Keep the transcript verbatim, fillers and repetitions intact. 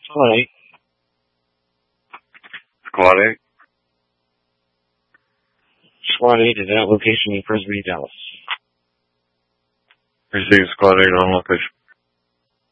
Squad eight. Squad eight. Squad eight is at location in Frisbee, Dallas. Received Squad eight on location.